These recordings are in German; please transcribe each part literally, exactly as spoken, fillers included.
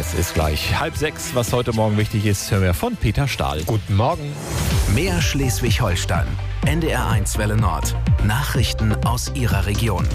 Es ist gleich halb sechs. Was heute Morgen wichtig ist, hören wir von Peter Stahl. Guten Morgen. Mehr Schleswig-Holstein. N D R eins Welle Nord. Nachrichten aus Ihrer Region.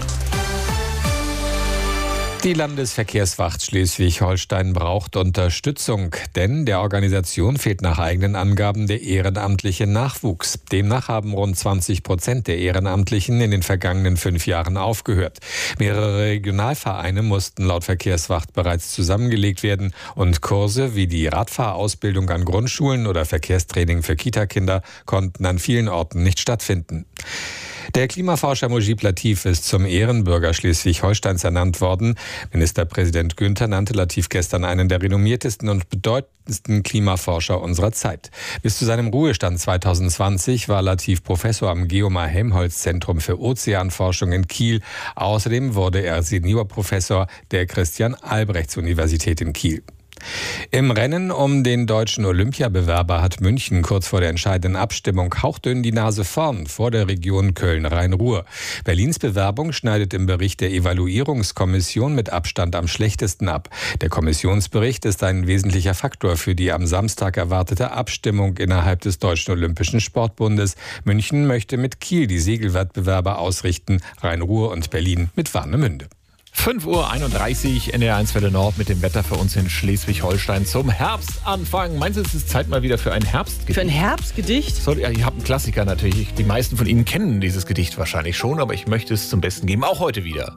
Die Landesverkehrswacht Schleswig-Holstein braucht Unterstützung, denn der Organisation fehlt nach eigenen Angaben der ehrenamtliche Nachwuchs. Demnach haben rund zwanzig Prozent der Ehrenamtlichen in den vergangenen fünf Jahren aufgehört. Mehrere Regionalvereine mussten laut Verkehrswacht bereits zusammengelegt werden und Kurse wie die Radfahrausbildung an Grundschulen oder Verkehrstraining für Kitakinder konnten an vielen Orten nicht stattfinden. Der Klimaforscher Mujib Latif ist zum Ehrenbürger Schleswig-Holsteins ernannt worden. Ministerpräsident Günther nannte Latif gestern einen der renommiertesten und bedeutendsten Klimaforscher unserer Zeit. Bis zu seinem Ruhestand zweitausendzwanzig war Latif Professor am Geomar-Helmholtz-Zentrum für Ozeanforschung in Kiel. Außerdem wurde er Seniorprofessor der Christian-Albrechts-Universität in Kiel. Im Rennen um den deutschen Olympiabewerber hat München kurz vor der entscheidenden Abstimmung hauchdünn die Nase vorn vor der Region Köln-Rhein-Ruhr. Berlins Bewerbung schneidet im Bericht der Evaluierungskommission mit Abstand am schlechtesten ab. Der Kommissionsbericht ist ein wesentlicher Faktor für die am Samstag erwartete Abstimmung innerhalb des Deutschen Olympischen Sportbundes. München möchte mit Kiel die Segelwettbewerbe ausrichten, Rhein-Ruhr und Berlin mit Warnemünde. fünf Uhr einunddreißig, N D R eins Welle Nord mit dem Wetter für uns in Schleswig-Holstein zum Herbstanfang. Meinst du, es ist Zeit mal wieder für ein Herbstgedicht? Für ein Herbstgedicht? So, ja, ich habe einen Klassiker natürlich. Die meisten von Ihnen kennen dieses Gedicht wahrscheinlich schon, aber ich möchte es zum Besten geben, auch heute wieder.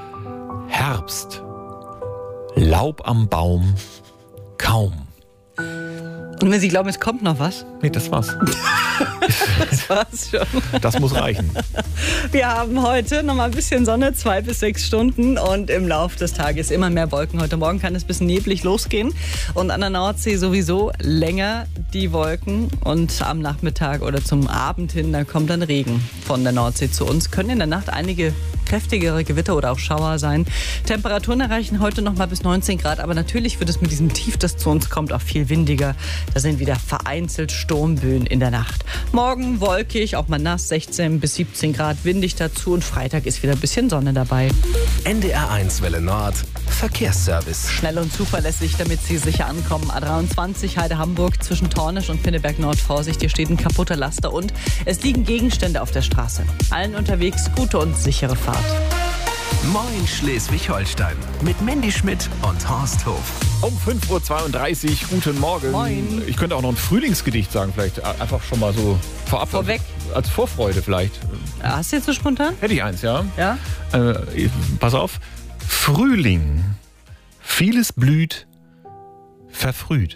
Herbst. Laub am Baum. Kaum. Und wenn Sie glauben, es kommt noch was? Nee, das war's. Das war's schon. Das muss reichen. Wir haben heute noch mal ein bisschen Sonne, zwei bis sechs Stunden und im Laufe des Tages immer mehr Wolken. Heute Morgen kann es ein bisschen neblig losgehen und an der Nordsee sowieso länger die Wolken und am Nachmittag oder zum Abend hin, da kommt dann Regen von der Nordsee zu uns. Können in der Nacht einige kräftigere Gewitter oder auch Schauer sein. Temperaturen erreichen heute noch mal bis neunzehn Grad, aber natürlich wird es mit diesem Tief, das zu uns kommt, auch viel windiger. Da sind wieder vereinzelt Sturmböen in der Nacht. Morgen wolkig, auch mal nass, sechzehn bis siebzehn Grad, windig dazu und Freitag ist wieder ein bisschen Sonne dabei. N D R eins Welle Nord. Verkehrsservice. Schnell und zuverlässig, damit Sie sicher ankommen. A dreiundzwanzig Heide Hamburg zwischen Tornisch und Pinneberg Nord. Vorsicht, hier steht ein kaputter Laster und es liegen Gegenstände auf der Straße. Allen unterwegs gute und sichere Fahrt. Moin Schleswig-Holstein mit Mandy Schmidt und Horst Hof. Um fünf Uhr zweiunddreißig, guten Morgen. Moin. Ich könnte auch noch ein Frühlingsgedicht sagen, vielleicht einfach schon mal so vorab. Vorweg. Als Vorfreude vielleicht. Hast du jetzt so spontan? Hätte ich eins, ja? Ja. Äh, pass auf. Frühling. Vieles blüht, verfrüht.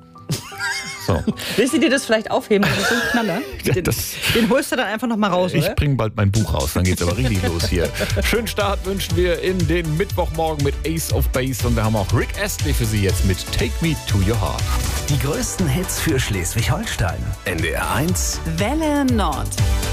So. Willst du dir das vielleicht aufheben? Das ist so ein Knaller. Den, Das- den holst du dann einfach noch mal raus, Ich oder? bringe bald mein Buch raus, dann geht's aber richtig los hier. Schönen Start wünschen wir in den Mittwochmorgen mit Ace of Base und wir haben auch Rick Astley für Sie jetzt mit Take Me to Your Heart. Die größten Hits für Schleswig-Holstein. N D R eins Welle Nord.